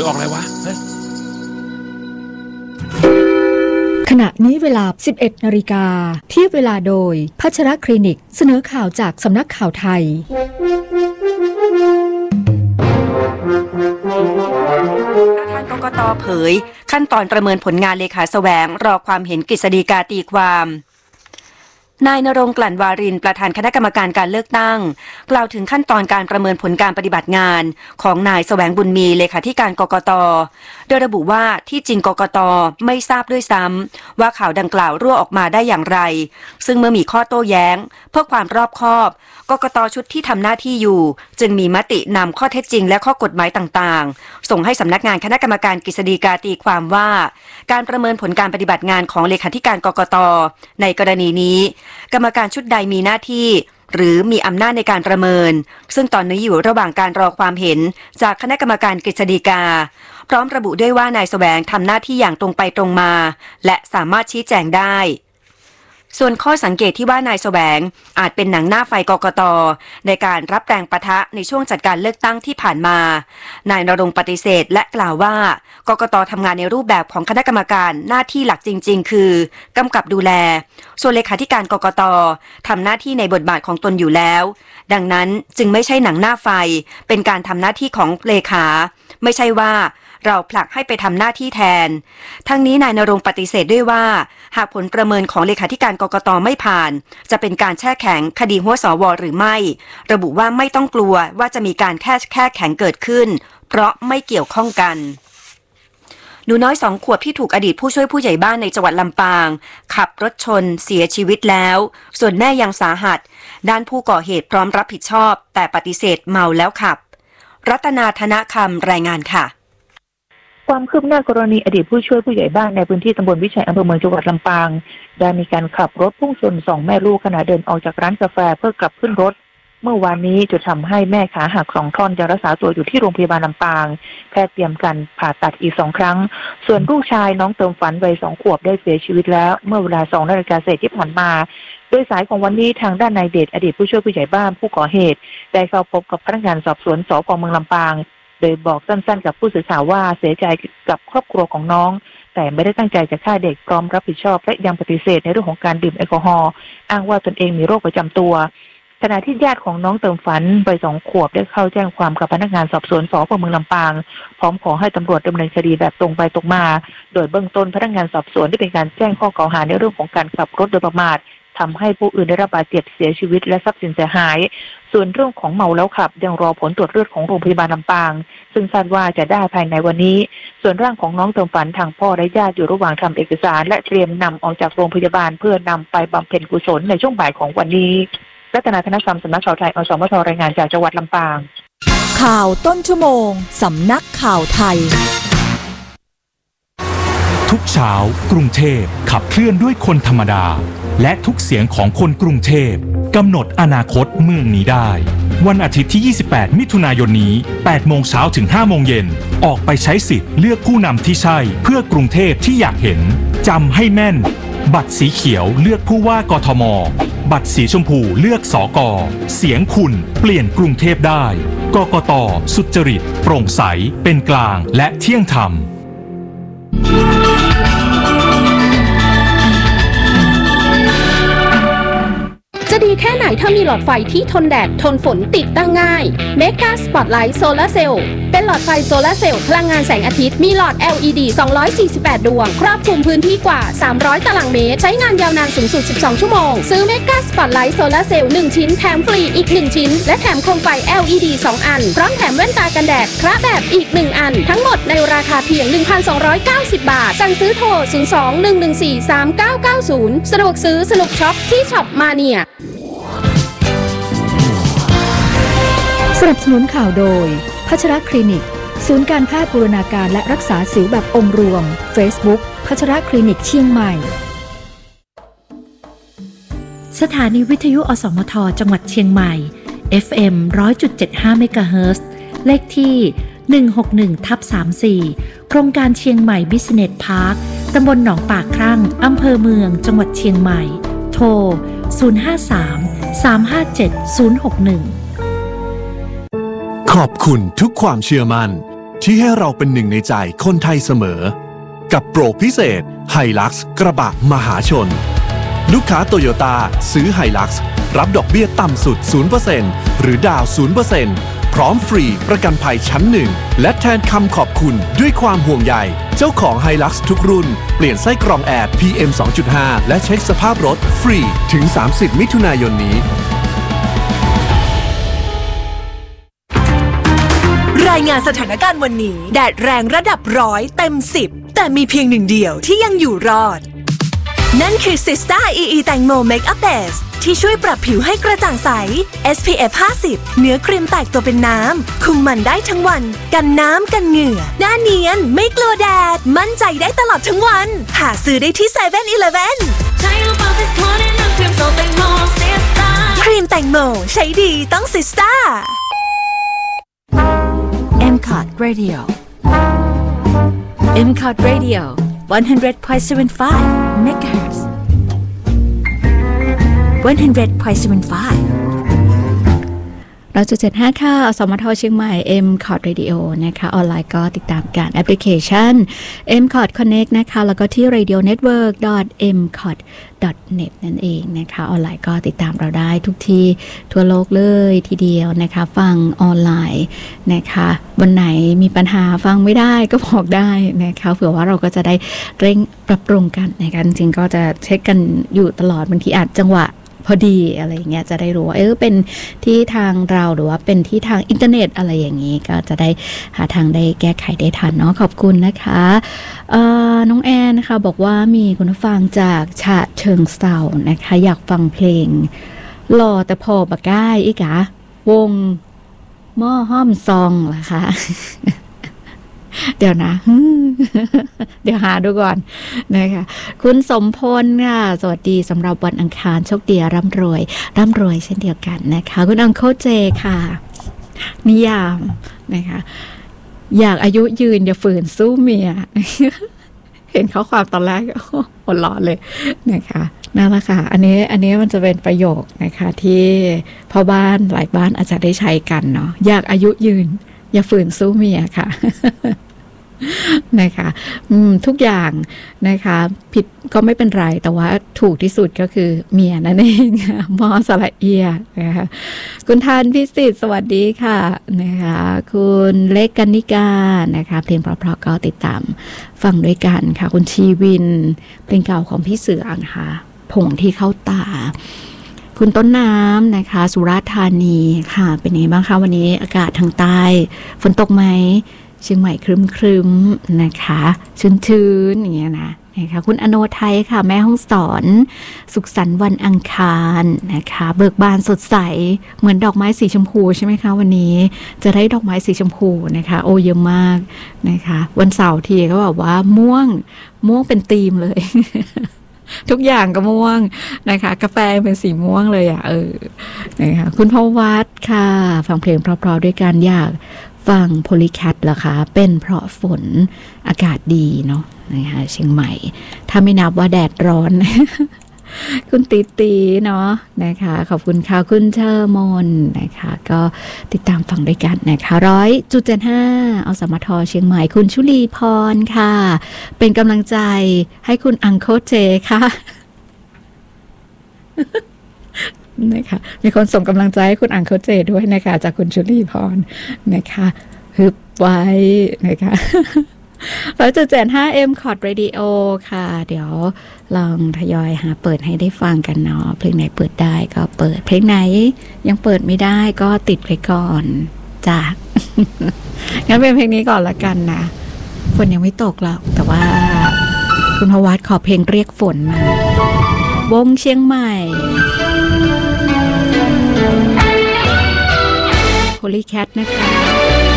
ออกอะไรวะเฮ้ยขณะนี้เวลา 11 นาฬิกาเทียบเวลาโดยพัชรคลินิกเสนอข่าวจากสำนักข่าวไทยประธานกกต.เผยขั้นตอนประเมินผลงานเลขาแสวงรอความเห็นกฤษฎีกาตีความนายณรงค์ กลั่นวารินประธานคณะกรรมการการเลือกตั้งกล่าวถึงขั้นตอนการประเมินผลการปฏิบัติงานของนายแสวงบุญมีเลขาธิการกกต.โดยระบุว่าที่จริงกกต.ไม่ทราบด้วยซ้ำว่าข่าวดังกล่าวรั่วออกมาได้อย่างไรซึ่งเมื่อมีข้อโต้แย้งเพื่อความรอบคอบกกต.ชุดที่ทำหน้าที่อยู่จึงมีมตินำข้อเท็จจริงและข้อกฎหมายต่างๆส่งให้สำนักงานคณะกรรมการกฤษฎีกาตีความว่าการประเมินผลการปฏิบัติงานของเลขาธิการกกต.ในกรณีนี้กรรมการชุดใดมีหน้าที่หรือมีอำนาจในการประเมินซึ่งตอนนี้อยู่ระหว่างการรอความเห็นจากคณะกรรมการกฤษฎีกาพร้อมระบุด้วยว่านายแสวงทำหน้าที่อย่างตรงไปตรงมาและสามารถชี้แจงได้ส่วนข้อสังเกตที่ว่านายแสวงอาจเป็นหนังหน้าไฟกกต.ในการรับแรงปะทะในช่วงจัดการเลือกตั้งที่ผ่านมานายณรงค์ปฏิเสธและกล่าวว่ากกต.ทำงานในรูปแบบของคณะกรรมการหน้าที่หลักจริงๆคือกำกับดูแลส่วนเลขาธิการกกต.ทำหน้าที่ในบทบาทของตนอยู่แล้วดังนั้นจึงไม่ใช่หนังหน้าไฟเป็นการทำหน้าที่ของเลขาไม่ใช่ว่าเราผลักให้ไปทำหน้าที่แทนทั้งนี้นายณรงค์ปฏิเสธด้วยว่าหากผลประเมินของเลขาธิการกกต.ไม่ผ่านจะเป็นการแช่แข็งคดีหัวสว.หรือไม่ระบุว่าไม่ต้องกลัวว่าจะมีการแช่แข็งเกิดขึ้นเพราะไม่เกี่ยวข้องกันหนูน้อย2 ขวบที่ถูกอดีตผู้ช่วยผู้ใหญ่บ้านในจังหวัดลำปางขับรถชนเสียชีวิตแล้วส่วนแม่ยังสาหัสด้านผู้ก่อเหตุพร้อมรับผิดชอบแต่ปฏิเสธเมาแล้วขับรัตนาธนคำรายงานค่ะความคืบหน้ากรณีอดีตผู้ช่วยผู้ใหญ่บ้านในพื้นที่ตำบลวิชัยอำเภอเมืองจังหวัดลำปางได้มีการขับรถพุ่งชน2 แม่ลูกขณะเดินออกจากร้านกาแฟเพื่อกลับขึ้นรถเมื่อวานนี้จะทำให้แม่ขาหัก2 ท่อนยังรักษาตัวอยู่ที่โรงพยาบาลลำปางแพทย์เตรียมการผ่าตัดอีก2 ครั้งส่วนลูกชายน้องเติมฝันวัย2 ขวบได้เสียชีวิตแล้วเมื่อเวลา 2 นาฬิกาเศษที่ผ่านมาโดยสายของวันนี้ทางด้านนายเดชอดีตผู้ช่วยผู้ใหญ่บ้านผู้ก่อเหตุได้เข้าพบกับพนักงานสอบสวนสภ.เมืองลำปางโดยบอกสั้นๆกับผู้สื่อข่าวว่าเสียใจกับครอบครัวของน้องแต่ไม่ได้ตั้งใจจะฆ่าเด็กพร้อมรับผิดชอบและยังปฏิเสธในเรื่องของการดื่มแอลกอฮอล์อ้างว่าตนเองมีโรคประจำตัวขณะที่ญาติของน้องเติมฝันวัย2 ขวบได้เข้าแจ้งความกับพนักงานสอบสวนสภ.เมืองลำปางพร้อมขอให้ตำรวจดำเนินคดีแบบตรงไปตรงมาโดยเบื้องต้นพนักงานสอบสวนได้เป็นการแจ้งข้อกล่าวหาในเรื่องของการขับรถโดยประมาททำให้ผู้อื่นได้รับบาดเจ็บเสียชีวิตและทรัพย์สินเสียหายส่วนเรื่องของเมาแล้วขับยังรอผลตรวจเลือดของโรงพยาบาลลำปางซึ่งคาดว่าจะได้ภายในวันนี้ส่วนร่างของน้องเติมฝันทางพ่อและญาติอยู่ระหว่างทำเอกสารและเตรียมนำออกจากโรงพยาบาลเพื่อนำไปบำเพ็ญกุศลในช่วงบ่ายของวันนี้รัตนาธนคำสำนักข่าวไทยอสมทรายงานจากจังหวัดลำปางข่าวต้นชั่วโมงสำนักข่าวไทยทุกเช้ากรุงเทพขับเคลื่อนด้วยคนธรรมดาและทุกเสียงของคนกรุงเทพกำหนดอนาคตเมืองนี้ได้วันอาทิตย์ที่28 มิถุนายนนี้ 8 โมงเช้าถึง 5 โมงเย็นออกไปใช้สิทธิ์เลือกผู้นำที่ใช่เพื่อกรุงเทพที่อยากเห็นจำให้แม่นบัตรสีเขียวเลือกผู้ว่ากทมบัตรสีชมพูเลือกสก.เสียงคุณเปลี่ยนกรุงเทพได้กกต.สุจริตโปร่งใสเป็นกลางและเที่ยงธรรมจะดีแค่ไหนถ้ามีหลอดไฟที่ทนแดดทนฝนติดตั้งง่าย Mega Spotlight Solar Cell เป็นหลอดไฟโซลาร์เซลล์พลังงานแสงอาทิตย์มีหลอด LED 248 ดวงครอบคลุมพื้นที่กว่า300ตารางเมตรใช้งานยาวนานสูงสุด12 ชั่วโมงซื้อ Mega Spotlight Solar Cell 1 ชิ้นแถมฟรีอีก1ชิ้นและแถมโคมไฟ LED 2 อันพร้อมแถมแว่นตากันแดดพระแบบอีก1อันทั้งหมดในราคาเพียง 1,290 บาทสั่งซื้อโทร 02-114-3990 สะดวกซื้อสนุกช็อปที่ช็อปมาเนียสนับสนุนข่าวโดยพัชรคลินิกศูนย์การแพทย์บูรณาการและรักษาสิวแบบองค์รวม Facebook พัชรคลินิกเชียงใหม่สถานีวิทยุอสมทจังหวัดเชียงใหม่ FM 100.75 เมกะเฮิรตซ์เลขที่161/34โครงการเชียงใหม่ Business Park ตำบลหนองปากครั่งอำเภอเมืองจังหวัดเชียงใหม่โทร053-357-061 ขอบคุณทุกความเชื่อมั่นที่ให้เราเป็นหนึ่งในใจคนไทยเสมอกับโปรพิเศษ Hilux กระบะมหาชนลูกค้าโตโยต้าซื้อ Hilux รับดอกเบี้ยต่ำสุด 0% หรือดาว 0% พร้อมฟรีประกันภัยชั้นหนึ่งและแทนคำขอบคุณด้วยความห่วงใยเจ้าของ Hilux ทุกรุ่นเปลี่ยนไส้กรองแอร์ PM 2.5 และเช็คสภาพรถฟรีถึง 30 มิถุนายนนี้รายงานสถานการณ์วันนี้แดดแรงระดับ100เต็ม10แต่มีเพียงหนึ่งเดียวที่ยังอยู่รอดนั่นคือ Sista EE แตงโม Makeup Base ที่ช่วยปรับผิวให้กระจ่างใส SPF 50 เนื้อครีมแตกตัวเป็นน้ำคุมมันได้ทั้งวันกันน้ำกันเหงื่อหน้าเนียนไม่กลัวแดดมั่นใจได้ตลอดทั้งวันหาซื้อได้ที่ 7-Eleven ครีมแตงโมใช้ดีต้อง Sista MCOT Radio MCOT Radio 100.75 MHz 100.75 100.75 ค่ะอสมทเชียงใหม่ MCOT Radio นะคะออนไลน์ก็ติดตามการแอปพลิเคชัน MCOT Connect นะคะแล้วก็ที่ radionetwork.mcot.net นั่นเองนะคะออนไลน์ก็ติดตามเราได้ทุกที่ทั่วโลกเลยทีเดียวนะคะฟังออนไลน์นะคะวันไหนมีปัญหาฟังไม่ได้ก็บอกได้นะคะเผื่อว่าเราก็จะได้เร่งปรับปรุงกันนะคะจริงๆก็จะเช็คกันอยู่ตลอดบางทีอาจจังหวะพอดีอะไรอย่างเงี้ยจะได้รู้ว่าเป็นที่ทางเราหรือว่าเป็นที่ทางอินเทอร์เน็ตอะไรอย่างนี้ก็จะได้หาทางได้แก้ไขได้ทันเนาะขอบคุณนะคะน้องแอนนะคะบอกว่ามีคุณผู้ฟังจากฉะเชิงเทรานะคะอยากฟังเพลงหล่อแต่พอบักก้ายอีกะวงหม้อห้อมซองเหรอคะ เดี๋ยวนะ เดี๋ยวหาดูก่อนนะคะคุณสมพลค่ะสวัสดีสำหรับวันอังคารโชคดีร่ำรวยเช่นเดียวกันนะคะคุณอังเคิลเจค่ะนิยามนะคะอยากอายุยืนอย่าฝืนสู้เมีย เห็นข้อความตอนแรกหัวเราะเลยนะคะนั่นแหละค่ะอันนี้มันจะเป็นประโยคนะคะที่พ่อบ้านหลายบ้านอาจจะได้ใช้กันเนาะอยากอายุยืนอย่าฝืนสู้เมียค่ะ นะคะทุกอย่างนะคะผิดก็ไม่เป็นไรแต่ว่าถูกที่สุดก็คือเมียนั่นเองมอสระเอียนะคะคุณทานพิสิทธิ์สวัสดีค่ะนะคะคุณเล็กกันนิกานะคะเพลงเพราะๆก็ติดตามฟังด้วยกันค่ะคุณชีวินเพลงเก่าของพี่เสือนะคะผงที่เข้าตาคุณต้นน้ำนะคะสุราษฎร์ธานีค่ะเป็นไงบ้างคะวันนี้อากาศทางใต้ฝนตกไหมเชียงใหม่ครึ้มๆนะคะชื้นๆอย่างเงี้ยนะคะคุณอโนไทยค่ะแม่ห้องสอนสุขสันต์วันอังคารนะคะเบิกบานสดใสเหมือนดอกไม้สีชมพูใช่ไหมคะวันนี้จะได้ดอกไม้สีชมพูนะคะโอ้เยอะมากนะคะวันเสาร์ทีก็บอกว่าม่วงเป็นธีมเลย ทุกอย่างก็ม่วงนะคะกาแฟเป็นสีม่วงเลยนะคะคุณพวัตค่ะฟังเพลงเพราะๆด้วยกันอยากฟังโพลีแคทเหรอคะเป็นเพราะฝนอากาศดีเนาะนะคะเชียงใหม่ถ้าไม่นับว่าแดดร้อน คุณตีเนาะนะคะขอบคุณค่ะคุณเชอร์มนนะคะก็ติดตามฟังด้วยกันนะคะ100.75อสมทเชียงใหม่คุณชุลีพรค่ะเป็นกำลังใจให้คุณอังเคิลเจค่ะ นะคะมีคนส่งกำลังใจให้คุณอังเคิลเจด้วยนะคะจากคุณชุลีพรนะคะฮึบไว้นะคะ100.75 MCOT Radio ค่ะเดี๋ยวลองทยอยหาเปิดให้ได้ฟังกันเนาะเพลงไหนเปิดได้ก็เปิดเพลงไหนยังเปิดไม่ได้ก็ติดไว้ก่อนจ้ะ งั้นเป็นเพลงนี้ก่อนละกันนะฝนยังไม่ตกหรอกแต่ว่าคุณพวัตขอเพลงเรียกฝนมาวงเชียงใหม่โพลีแคทนะคะ